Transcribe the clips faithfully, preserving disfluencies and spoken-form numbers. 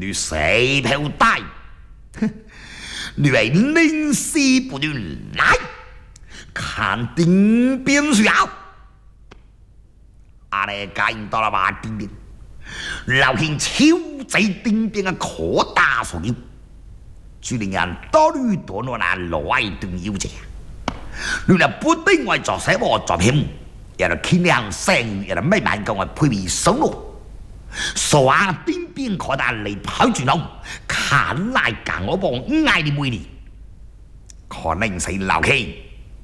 你谁头带？你为临时不断来，看定边需要。阿来赶到了把顶顶，老兄超在顶边的可大所有，居然多虑多诺那来顿有者，你那不定我做什么作品，也是尽量生，也是慢慢跟我配备收入。耍顶边可大嚟跑住弄，看来干我帮爱的美丽，可能是老兄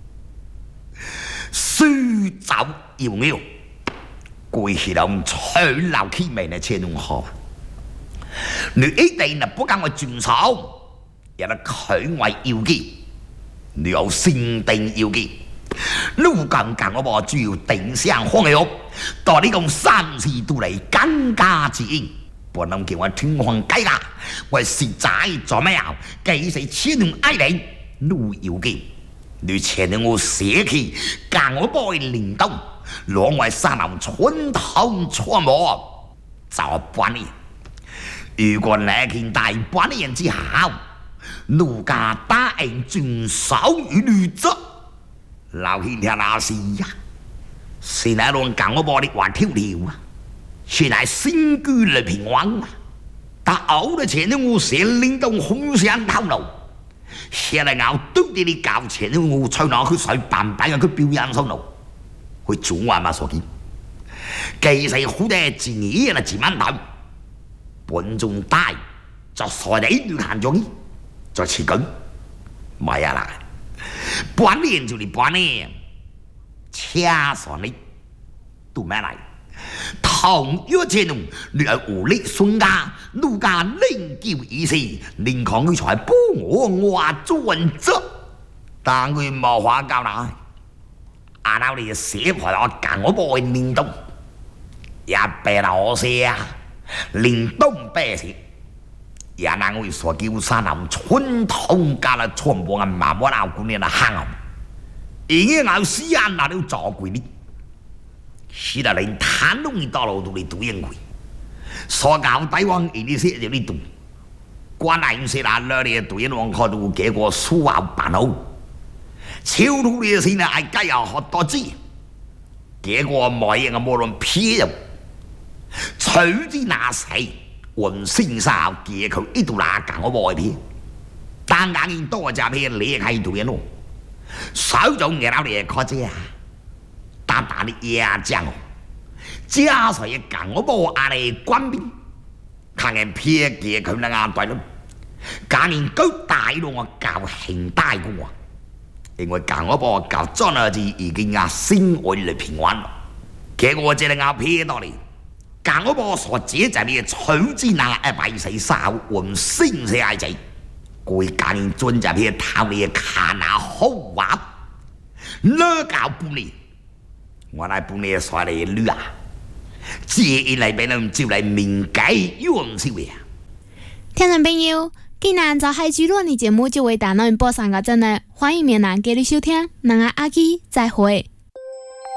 苏走摇摇，过去让吹老兄们的钱弄好，你一定不跟我遵守，也是拒我要记，你有先定要记。路更更我把主要定向方向，到你讲三次都嚟更加自然，不能叫我听黄计啦。我实在做咩啊？既是千年爱人，路要记，你前年我写起，讲我把灵动，让我山林春头出没，就半年。如果那件大半年之後，路家答應遵守與律則。老兄聽那是呀，是那種講我幫你話條條啊，現在新居了平安啊，但偶的前我寫領導紅上頭腦，現在我對你的教前我吹拿去水板板嘅去表演上路，去做話嘛所見，其實好多自己啦自滿頭，本中大就傻地要行咗，就辭緊，咪呀啦。半年就你半年，掐死你，都没来。同一前弄，你係無力孫家，路家另叫意思，連抗佢才幫我話專責，但佢冇話教啦。按照你寫牌我講我幫佢連動，也白老些啊，連動白些。也難為所叫山林春通加了全部嘅麻木老姑娘的行啊，已經有時間那都做鬼哩，是得連談攏嘅道路都嚟讀應鬼，所教台灣一啲些就嚟讀，關係是那兩年讀應王學到結果數學辦好，超土嘅先係計又學多知，結果冇嘢嘅無論偏入，隨之那死。我先生結佢一度拉緊我外邊，但眼多隻片裂開度嘢咯，手中嘅老嘢可知啊，大大的嘢將，加上一緊我波阿你官兵，看見片結佢那眼對咯，今年高大到我教興大過我，因為緊我波教真係字已經啊先愛嚟平穩，結果這個眼片到嚟。講我冇所指就係取之那一百四十換先死愛仔，佢緊進就係偷你看下好話，攞搞半年，我嚟半年所嚟捋啊，自然嚟俾人招嚟面計用笑嘅。 聽眾朋友，既然就係主錄嘅節目就為大家播上個陣呢，歡迎明日繼續收聽，那我阿基再會。